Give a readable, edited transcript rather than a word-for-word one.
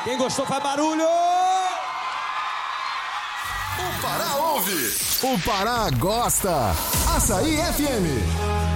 Quem gostou faz barulho! O Pará ouve, o Pará gosta. Açaí FM.